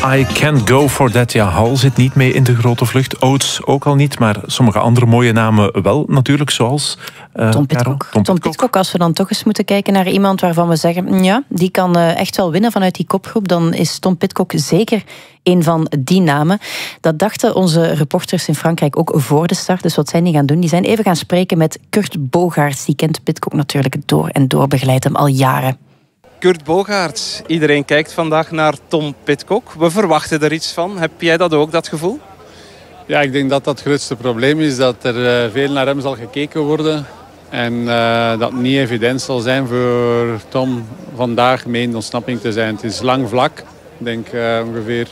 I Can't Go For That. Ja, Hal zit niet mee in de grote vlucht. Oates ook al niet, maar sommige andere mooie namen wel natuurlijk, zoals... Tom Pidcock. Tom Pidcock, als we dan toch eens moeten kijken naar iemand waarvan we zeggen, ja, die kan echt wel winnen vanuit die kopgroep, dan is Tom Pidcock zeker een van die namen. Dat dachten onze reporters in Frankrijk ook voor de start. Dus wat zijn die gaan doen? Die zijn even gaan spreken met Kurt Bogaerts. Die kent Pidcock natuurlijk door en door, begeleidt hem al jaren. Kurt Bogaerts, iedereen kijkt vandaag naar Tom Pidcock. We verwachten er iets van. Heb jij dat ook, dat gevoel? Ja, ik denk dat dat het grootste probleem is. Dat er veel naar hem zal gekeken worden. En dat het niet evident zal zijn voor Tom vandaag mee in ontsnapping te zijn. Het is lang vlak. Ik denk ongeveer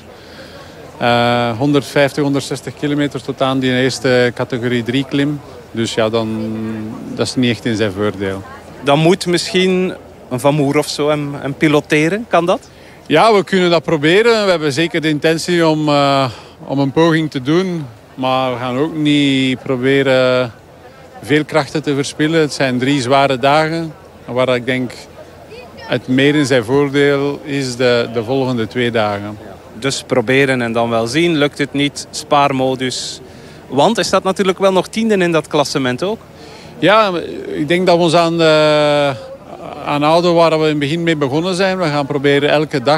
150, 160 kilometer tot aan die eerste categorie 3 klim. Dus ja, dat is niet echt in zijn voordeel. Dan moet misschien een Van Moer of zo hem piloteren. Kan dat? Ja, we kunnen dat proberen. We hebben zeker de intentie om een poging te doen. Maar we gaan ook niet proberen veel krachten te verspillen. Het zijn 3 zware dagen. Waar ik denk het meer in zijn voordeel is de volgende 2 dagen. Dus proberen en dan wel zien. Lukt het niet, spaarmodus. Want is dat natuurlijk wel nog 10e in dat klassement ook? Ja, ik denk dat we ons aan houden waar we in het begin mee begonnen zijn. We gaan proberen elke dag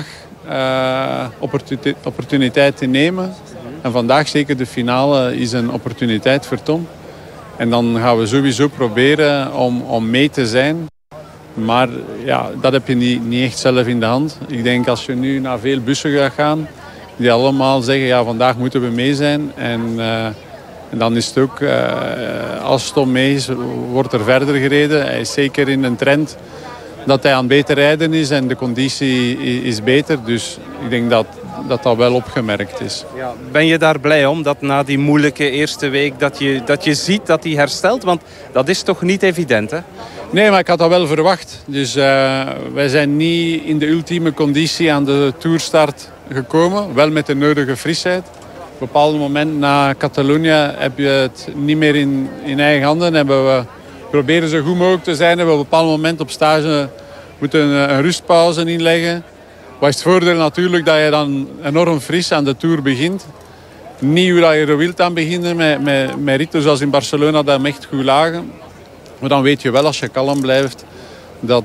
opportuniteit te nemen. En vandaag zeker de finale is een opportuniteit voor Tom. En dan gaan we sowieso proberen om mee te zijn. Maar ja, dat heb je niet echt zelf in de hand. Ik denk als je nu naar veel bussen gaat gaan, die allemaal zeggen, ja, vandaag moeten we mee zijn. En dan is het ook, als Tom mee is, wordt er verder gereden. Hij is zeker in een trend dat hij aan het beter rijden is en de conditie is beter. Dus ik denk dat wel opgemerkt is. Ja, ben je daar blij om, dat na die moeilijke eerste week dat je ziet dat hij herstelt? Want dat is toch niet evident, hè? Nee, maar ik had dat wel verwacht. Dus wij zijn niet in de ultieme conditie aan de toerstart gekomen. Wel met de nodige frisheid. Op een bepaald moment na Catalonië heb je het niet meer in eigen handen. Hebben we proberen zo goed mogelijk te zijn. Hebben we op een bepaald moment op stage moeten een rustpauze inleggen. Wat is het voordeel natuurlijk dat je dan enorm fris aan de Tour begint. Niet hoe dat je er wilt aan beginnen met ritten zoals in Barcelona dat hem echt goed lagen. Maar dan weet je wel als je kalm blijft dat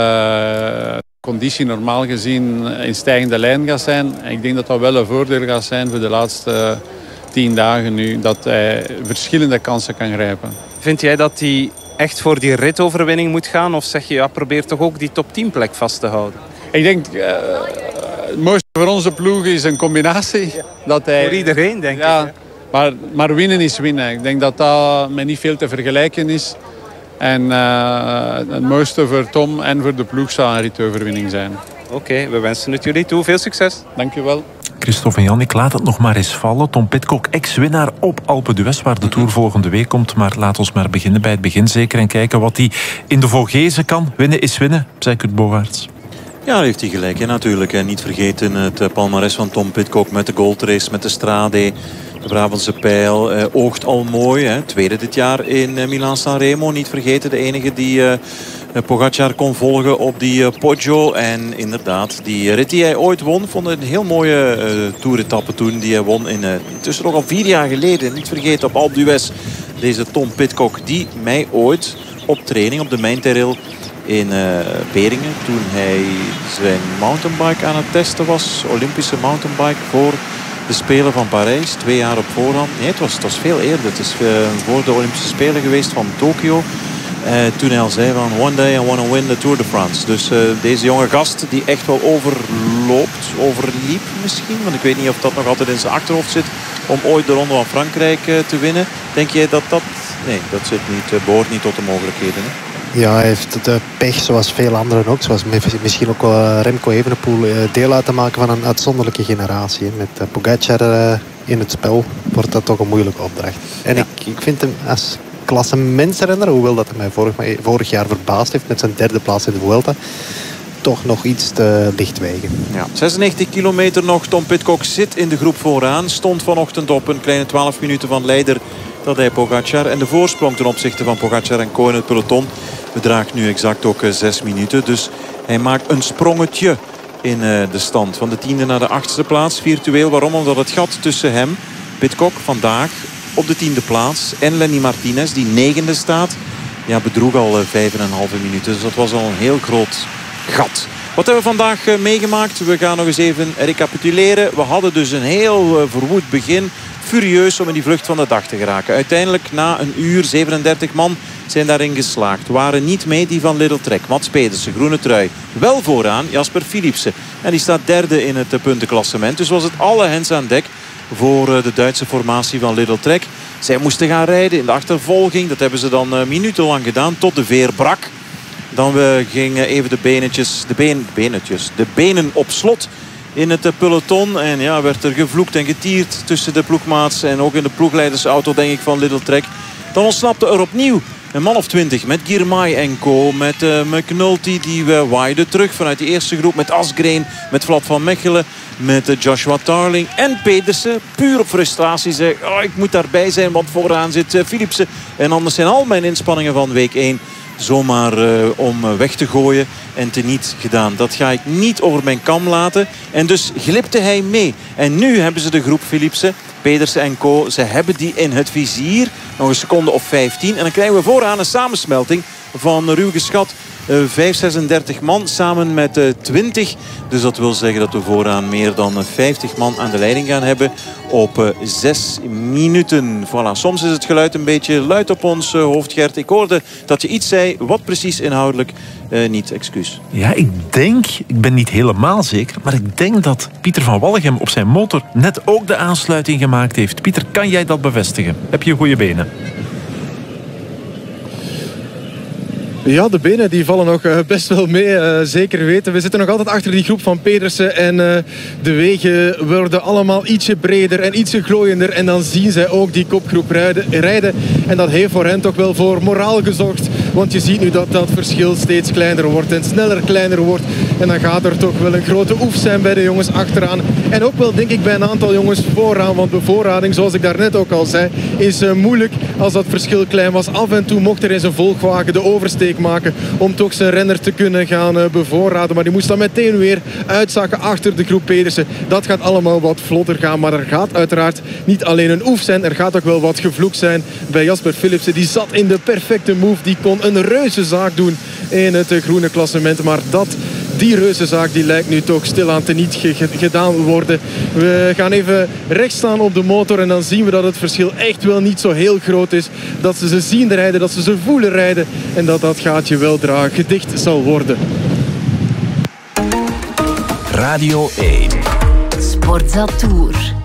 de conditie normaal gezien in stijgende lijn gaat zijn. En ik denk dat dat wel een voordeel gaat zijn voor de laatste 10 dagen nu. Dat hij verschillende kansen kan grijpen. Vind jij dat hij echt voor die ritoverwinning moet gaan? Of zeg je, ja, probeer toch ook die top 10 plek vast te houden? Ik denk, het mooiste voor onze ploeg is een combinatie. Ja. Dat hij, voor iedereen, denk ik. Hè? Maar winnen is winnen. Ik denk dat dat met niet veel te vergelijken is. En het mooiste voor Tom en voor de ploeg zou een ritoverwinning zijn. Oké, we wensen het jullie toe. Veel succes. Dank je wel. Christophe en Jan, ik laat het nog maar eens vallen. Tom Pidcock, ex-winnaar op Alpe d'Huez, waar de Tour volgende week komt. Maar laat ons maar beginnen bij het begin zeker en kijken wat hij in de Vogezen kan. Winnen is winnen, zei Kurt Bogaerts. Ja, daar heeft hij gelijk in natuurlijk. En niet vergeten het palmares van Tom Pidcock met de goldrace, met de Strade. De Brabantse Pijl oogt al mooi. Hè. Tweede dit jaar in Milaan-San Remo. Niet vergeten, de enige die Pogacar kon volgen op die Poggio. En inderdaad, die rit die hij ooit won. Vond een heel mooie toeretappe toen. Die hij won intussen nog al 4 jaar geleden. Niet vergeten op Alpe d'Huez. Deze Tom Pidcock die mij ooit op training op de Mijnterrail in Beringen. Toen hij zijn mountainbike aan het testen was. Olympische mountainbike voor de Spelen van Parijs. 2 jaar op voorhand. Nee, het was veel eerder. Het is voor de Olympische Spelen geweest van Tokio. Toen hij al zei van one day I want to win the Tour de France. Dus deze jonge gast die echt wel overliep misschien. Want ik weet niet of dat nog altijd in zijn achterhoofd zit. Om ooit de Ronde van Frankrijk te winnen. Denk jij dat dat... Nee, dat zit niet, behoort niet tot de mogelijkheden. Hè? Ja, hij heeft de pech zoals veel anderen ook. Zoals misschien ook Remco Evenepoel deel uit te maken van een uitzonderlijke generatie. Met Pogacar in het spel wordt dat toch een moeilijke opdracht. En ja. Ik vind hem als klassementsrenner, hoewel dat hij mij vorig jaar verbaasd heeft met zijn 3e plaats in de Vuelta, toch nog iets te licht wegen. Ja. 96 kilometer nog. Tom Pidcock zit in de groep vooraan. Stond vanochtend op een kleine 12 minuten van leider Tadej Pogacar. En de voorsprong ten opzichte van Pogacar en Coen het peloton bedraagt nu exact ook 6 minuten. Dus hij maakt een sprongetje in de stand. Van de 10e naar de 8e plaats. Virtueel. Waarom? Omdat het gat tussen hem, Pidcock, vandaag op de 10e plaats, en Lenny Martinez, die 9e staat, ja, bedroeg al 5,5 minuten. Dus dat was al een heel groot gat. Wat hebben we vandaag meegemaakt? We gaan nog eens even recapituleren. We hadden dus een heel verwoed begin. Furieus om in die vlucht van de dag te geraken. Uiteindelijk na een uur, 37 man zijn daarin geslaagd. Waren niet mee die van Lidl Trek. Mats Pedersen, groene trui. Wel vooraan Jasper Philipsen. En die staat derde in het puntenklassement. Dus was het alle hens aan dek voor de Duitse formatie van Lidl Trek. Zij moesten gaan rijden in de achtervolging. Dat hebben ze dan minutenlang gedaan tot de veer brak. Dan gingen even de benen op slot in het peloton. En ja, werd er gevloekt en getierd tussen de ploegmaats. En ook in de ploegleidersauto, denk ik, van Lidl Trek. Dan ontsnapte er opnieuw een man of 20 met Girmay en co. Met McNulty, die waaide terug vanuit die eerste groep. Met Asgreen, met Vlad van Mechelen, met Joshua Tarling en Pedersen. Puur op frustratie zei, ik moet daarbij zijn, want vooraan zit Philipsen. En anders zijn al mijn inspanningen van week 1 zomaar om weg te gooien en teniet gedaan. Dat ga ik niet over mijn kam laten. En dus glipte hij mee. En nu hebben ze de groep Philipsen, Pedersen en co. Ze hebben die in het vizier. Nog een seconde of 15. En dan krijgen we vooraan een samensmelting van ruw geschat 536 man samen met 20. Dus dat wil zeggen dat we vooraan meer dan 50 man aan de leiding gaan hebben op 6 minuten. Voilà, soms is het geluid een beetje luid op ons hoofd, Gert. Ik hoorde dat je iets zei, wat precies inhoudelijk niet, excuus. Ja, ik ben niet helemaal zeker, maar ik denk dat Pieter van Wallegem op zijn motor net ook de aansluiting gemaakt heeft. Pieter, kan jij dat bevestigen? Heb je goede benen? Ja, de benen die vallen nog best wel mee, zeker weten. We zitten nog altijd achter die groep van Pedersen en de wegen worden allemaal ietsje breder en ietsje glooiender. En dan zien zij ook die kopgroep rijden. En dat heeft voor hen toch wel voor moraal gezorgd. Want je ziet nu dat dat verschil steeds kleiner wordt en sneller kleiner wordt. En dan gaat er toch wel een grote oef zijn bij de jongens achteraan. En ook wel, denk ik, bij een aantal jongens vooraan. Want bevoorrading, zoals ik daarnet ook al zei, is moeilijk als dat verschil klein was. Af en toe mocht er eens een volgwagen de oversteek maken om toch zijn renner te kunnen gaan bevoorraden. Maar die moest dan meteen weer uitzakken achter de groep Pedersen. Dat gaat allemaal wat vlotter gaan. Maar er gaat uiteraard niet alleen een oef zijn. Er gaat ook wel wat gevloekt zijn bij Jasper Philipsen. Die zat in de perfecte move. Die kon een reuze zaak doen in het groene klassement. Maar die reuzenzaak die lijkt nu toch stilaan teniet gedaan worden. We gaan even rechts staan op de motor en dan zien we dat het verschil echt wel niet zo heel groot is. Dat ze zien rijden, dat ze voelen rijden en dat gaatje wel gedicht zal worden. Radio 1 Sportza Tour.